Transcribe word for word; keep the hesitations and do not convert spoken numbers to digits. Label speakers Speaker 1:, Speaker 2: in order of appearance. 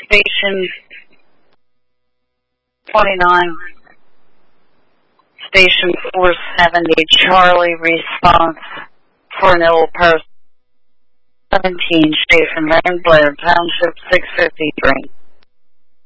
Speaker 1: Station twenty-nine, Station four seventy, Charlie, response for an ill person. seventeen, Station nine, Blair Township, six fifty-three.